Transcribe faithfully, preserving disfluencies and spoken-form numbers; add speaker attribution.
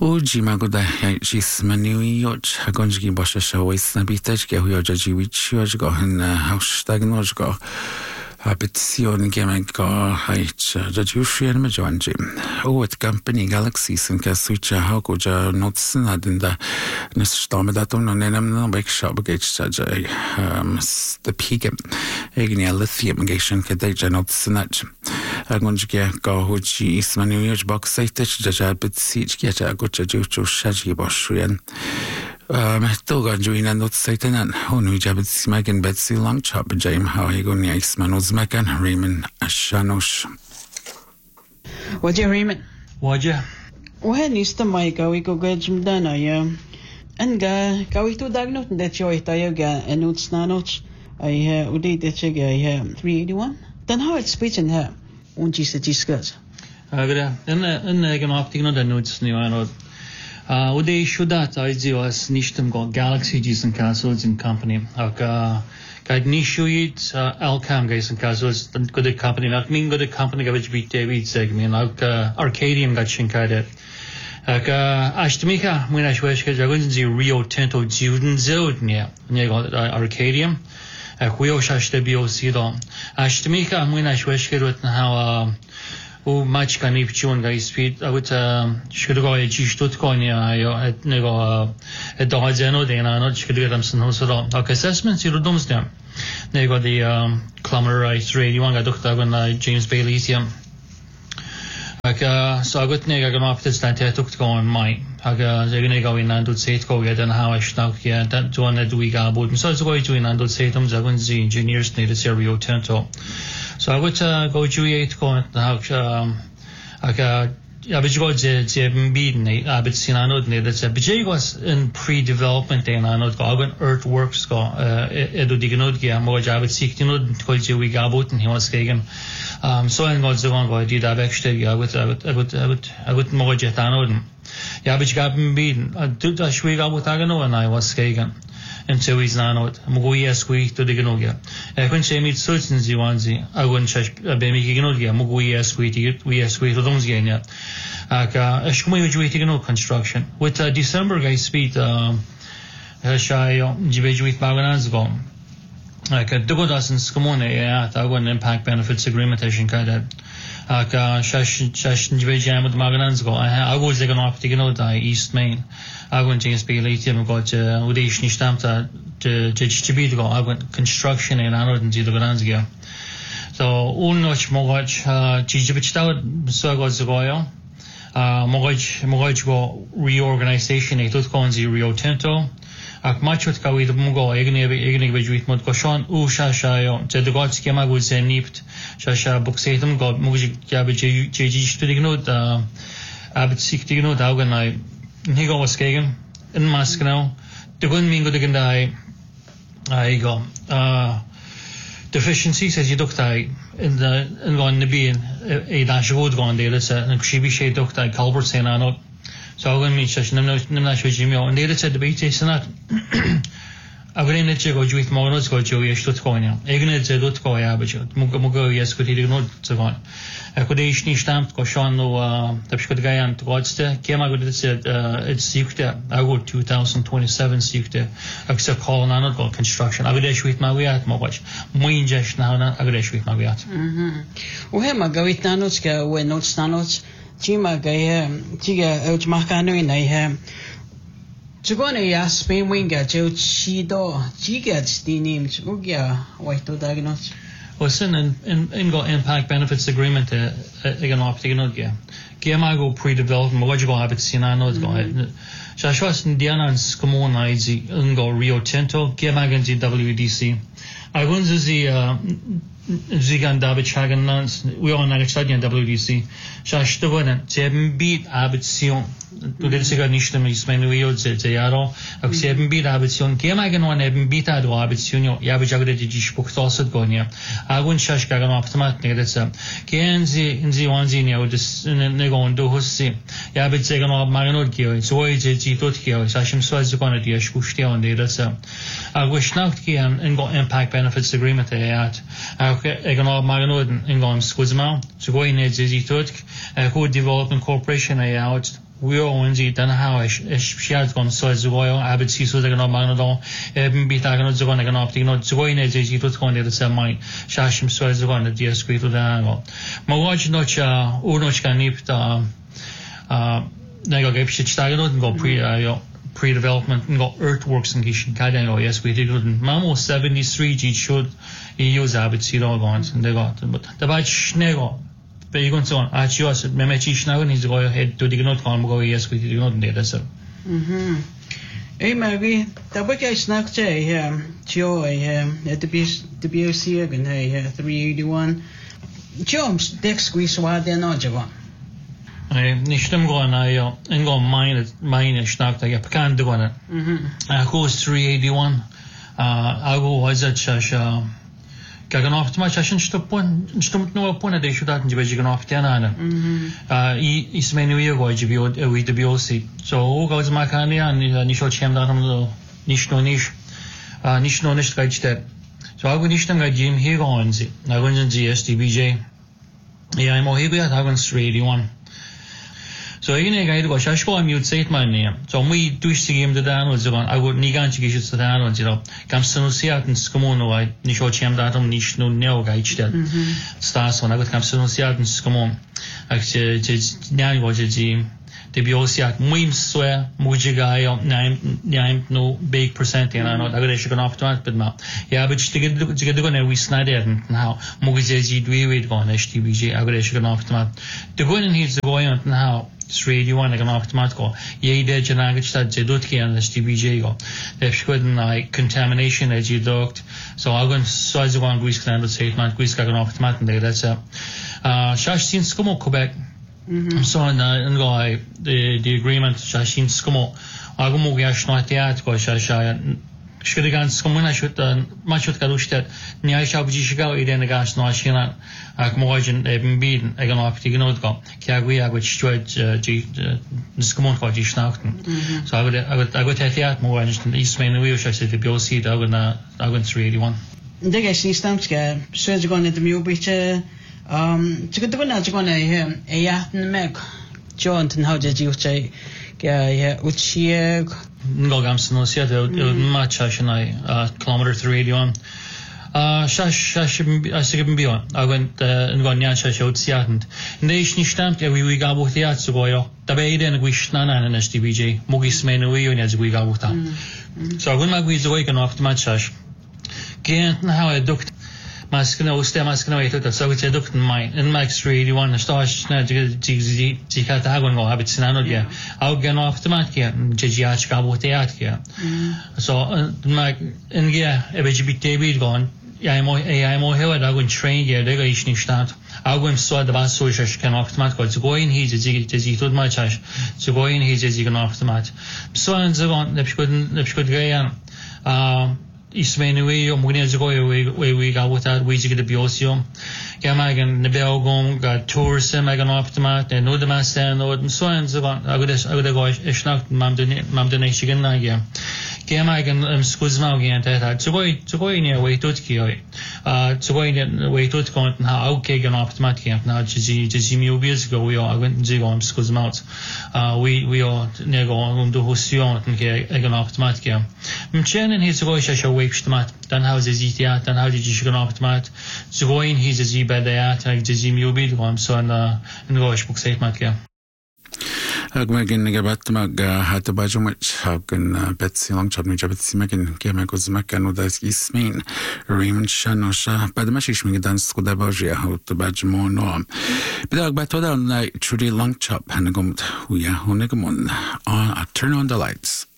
Speaker 1: Oggi ma goda jis manu jodge hagonjgi bosha shawis na bitach ge huyo jaji wich yodge go hin hausstag noj go habitazione gemeg go haich jaji ushien ma joanji o et company Galaxy sin ka switcha ha go ja nutsen adinda nes stamme datum no nenam no bek shop ge jaja um the peak egni lithium gation ka de nutsen ach agonjgi go hoji is manu yodge box site jaja bit sich ge ja go jaji uchu shaji boshien Um, Toga joina not Satan, who knew Jabits Megan Betsy Long Chop, Jame, how he go near Manos Megan, Raymond Ashanosh.
Speaker 2: What you Raymond?
Speaker 3: What you?
Speaker 2: When is the mic? We go get him done, I am. And ga, go we to diagnose that you are Tioga and Nuts Nanos. I have Udit the Chig, I have three eighty-one. Then how it's speech in her, won't you discuss?
Speaker 3: Uh, good. And and I can often know the notes new and Uh, Uday Shudat I D was Nishtam got Galaxy Jason Castles and Company. Aka Guide Nishuit Alcam Jason Castles, the good company, not mean good company, which beat David segment, like Arcadium got Shinkade. Aka Ashtamika, when I wish I went to the Rio Tinto Juden Zod near, near Arcadium. A wheel shash the B O C don. Ashtamika, when I wish I wrote how. O match kan i pchun guys speed I would should go a gistut konia I nego a dojeno de na no should get them some so ok assessments you doms them nego the um climber right radio one got doctor when James Bailey siam aka so I got nega gan after that I took go on my aka they gonna go in and do say go get and how I should yeah that one that we got about so it's going to in and do say them the engineers need a Rio Tinto. So I would uh, go to eight going how um I got I would go to to beaten I would see another that's a B J was in pre-development and I know go when earthworks go uh edu dignod ge more I would seek to know to we got about and he was again um so and was the one go did I actually I would I would I would I would I would more jet anodin ja but got beaten I did I we got with agano and I was again until he's not Muguia squeak to the Ganogia. I couldn't say me certain Ziwanzi, I wouldn't check a baby Ganogia, Muguia squeak, we are squeak to Domsgania. Aka, a Shumuj construction. With uh, December guys speed, um, Shy, Jibejuit Maganans gone. Like a Dugodas and Scamone, yeah, I wouldn't impact benefits agreement as you kind of. Aka, Shash, Shash, Jibejam with Maganans go. I was going to opt to go East Main. I went to speak later and got Udation Stamta to Chichibit go. I went construction and I don't see the Ganazia. So, Unnoch Mogach, Chichibit, so I got the Goyo. Mogach, Mogach go reorganization, a tooth conzi Rio Tinto. Ak much with Kawi the Mugo, Egni, Egni, with Motkoshan, U Shashayo, to the God schema was a nipped, Shasha Booksatum, got Muji Gabi J G to the note, uh, Abbott Sik to the note, Auganai. He go was Kagan in Moscow. The good mean good again. I I go uh deficiencies as you looked I in the in going to be in a dash road going there. It's a she be shade looked I Calvert saying I know. So I'm going to meet such no no Jimmy and they said the B T is not. I would need to go with Monos go to you should go now. Ignorant the dot go ya but Mugo yes could he not so on. I could each stamp go Sean no uh the good guy and what's the came I would said uh it's secret I would two thousand twenty seven secret except call on another construction. I would issue with my way at my watch. My injection now I would issue with my way at.
Speaker 2: Mm-hmm. Well my go with nanos go when not nanos Chima Gaya Tiga out Macano in I have to go to a Spain winger, Joe Chido, Gigats, the names, Ugia, white to diagnose.
Speaker 3: Well, sin in, in, in got impact benefits agreement, uh, again, optic not get. Giamago pre development, what you go have it seen, I know it's going. Shashwas and Diana and Scamon, I Z, Ungo Rio Tinto, Giamagan W D C. I went to the, uh, Zigan David Chagan Nance, we all know W D C. Shash the one, Jeb beat Abbott Sion. Du det sikkert nicht mehr ist meine Video zu Jaro, aber sie haben wieder Ambition, Gemagen und haben bita do Ambition, ja aber ich die die Spuk tosset gonia. Agun shash kagan optimat ne das. Gehen Sie in Sie wollen Sie ja das ne gon do hussi. Ja aber sie gan magnol kiyo, so je ji tot kiyo, sashim so az gona die spuste und das. Agu schnacht gehen in go impact benefits agreement at. ag an áb mar an óden in gáim scuizmá, so go iné dizí tuaig, go Development Corporation a out, we own the dan house is shared gone so as well abit see so they're not man do eben bit agan no zogon agan opti no zoin is is to go into the mine shashim so as go the dia script da go ma watch no cha unochka nipta uh nego gep shit stagan no go pre yo pre development go earthworks and gishin kaden go yes we did mamo seventy-three g should use abit see no gone and they got but the batch nego but you're going to on at yours me me chish now needs to go ahead to the not come go yes we did not need that so
Speaker 2: mhm eh maybe the book I snack che um joy um at the B the B O C again hey three eighty-one Jones deck squeeze wa de no jago
Speaker 3: eh nishtem go na yo en go mine mine snack da ya kan de go na
Speaker 2: mhm
Speaker 3: a course three eighty-one uh I go was at shasha Gagan off to my session stopun stump no upon a day should that be gan off tiana uh is menu year go G B O with the B O C so goes makani and nisho chem da no nishno nish uh nishno nish gajte so I go nishtam ga jim he go on zi I go in G S T B J yeah I'm he go at haven three eighty-one so ine ga go shashko mute set my name so we do sigim the down was on I would ni gan chigi shit down on zero kam sanusiat and skumono I ni sho chem datum ni shno neo ga ichtel stars on I got kam sanusiat and skumon ak je je nyan go je ji de biosiat muim swe mujiga yo nine nine no big percent and I know I got should off to but ma yeah but to get to get go we snide and how mugije ji dwi wait go na H T B J I got should off to the go in he's going on how three eighty-one ag an automat go ye de janagach that jedutki an H T B J go if shouldn't like contamination as you duct so I'm going so as one grease can say man grease ag an automat and that's uh shashin skumo Quebec so and and go the the agreement shashin skumo agumo gashnatiat go shasha should have gone skumuna should much with kalushtet ni I shall be shiga iden gas no shina ak mogen eben bieden ag an opti genot go kiagui ag which stood g skumon go g schnachten so I would I would I would have that more just in east main we should say the B O C dog and I went three eighty-one
Speaker 2: the guys ni stamska so is going to the mu bit um to get the one that's going to him a ya meg John and how did you say yeah yeah uchieg
Speaker 3: no gamson no see the match I kilometer three eighty-one uh shash shash I sig be on I went and go nyan shash out siatend nation stamp we we got with the so go yo da be den we snana na H T B J mugis menu we as we got with that so when my we zo can off the match shash can't how I duct maskna uste maskna ito ta so it's duct mine in max three eighty-one stash na ji ji ka ta gon go habit sinano dia au gan off the match ya ji ach ka bo te at ya so my in yeah e be G T B gone ja mo ja mo he da gon train ya de ga ich nicht staat au gon so da was so ich kann off the match go zu go in he ji ji tut mal chach zu go in he ji gan off the match so and so on the should the should go ya uh is menu we o mugni go we we we got with that we get the B O C ja magen ne belgom got tourism magen off the mat and no the master no so and so on I would I would go ich nach mam de mam de nicht gehen na ja ja magen um schools mal gehen da so go so go in we tut ki uh so go in we tut kommt na okay gehen off the mat gehen na ji ji mi obvious go we are went to go schools mal uh we we are ne go um do hosion und gehen off the mat gehen mchen his go show mat dann how ze zit ja dann how did you should off the mat so go in his ze bei der tag ze mi obvious go so na in go ich book say mat ja
Speaker 1: Agmagin gabat mag hat bajumach hagen Betsy long chapni jabetsi magin gemagos makano das ismin Raymond Shanosha badmashish mig dan skuda bajia hot bajmo no bidag batoda na chudi long chop hanagum huya hunagumon on turn on the lights